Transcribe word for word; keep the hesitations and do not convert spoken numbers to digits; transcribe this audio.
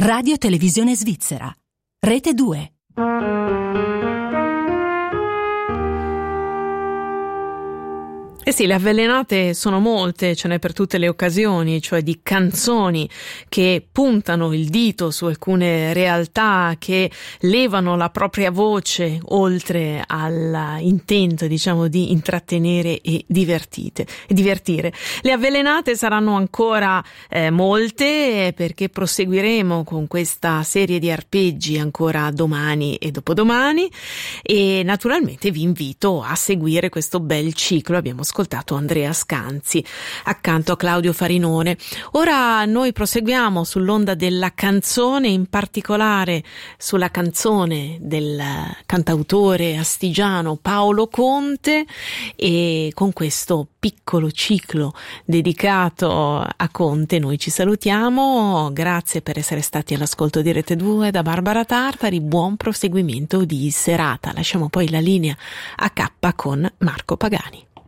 Radio Televisione Svizzera. Rete due. Eh sì, le avvelenate sono molte, ce n'è per tutte le occasioni, cioè di canzoni che puntano il dito su alcune realtà, che levano la propria voce oltre all'intento, diciamo, di intrattenere e divertite, e divertire. Le avvelenate saranno ancora eh, molte, perché proseguiremo con questa serie di arpeggi ancora domani e dopodomani, e naturalmente vi invito a seguire questo bel ciclo. Abbiamo ascoltato Andrea Scanzi accanto a Claudio Farinone. Ora noi proseguiamo sull'onda della canzone, in particolare sulla canzone del cantautore astigiano Paolo Conte, e con questo piccolo ciclo dedicato a Conte noi ci salutiamo. Grazie per essere stati all'ascolto di Rete due da Barbara Tartari, buon proseguimento di serata. Lasciamo poi la linea a K con Marco Pagani.